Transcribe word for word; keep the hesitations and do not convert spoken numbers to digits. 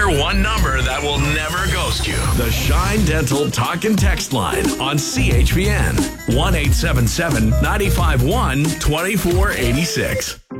hear one number that will never ghost you. The Shine Dental Talk and Text line on C H P N. one eight seven seven, nine five one, two four eight six.